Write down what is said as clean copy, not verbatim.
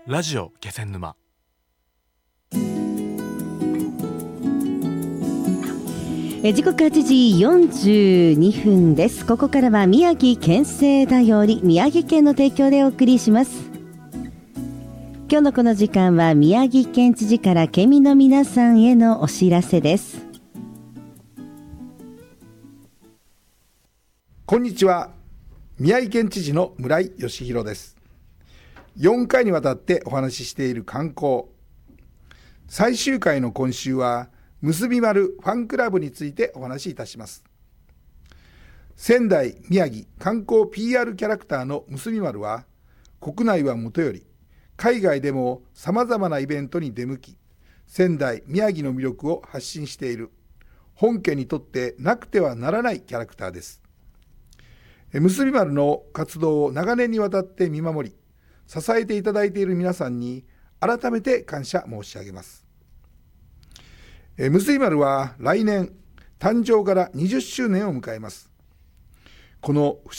ラジオ気仙沼。 時刻8時42分です。ここからは宮城県政だより宮城県の提供でお送りします。今日のこの時間は宮城県知事から県民の皆さんへのお知らせです。 こんにちは。宮城県知事の村井義弘です。4回にわたってお話ししている観光、最終回の今週は結び丸ファンクラブについてお話しいたします。仙台宮城観光 PR キャラクターの結び丸は、国内はもとより海外でもさまざまなイベントに出向き、仙台宮城の魅力を発信している本県にとってなくてはならないキャラクターです。結び丸の活動を長年にわたって見守り支えていただいている皆さんに改めて感謝申し上げます。結び丸は来年誕生から20周年を迎えます。この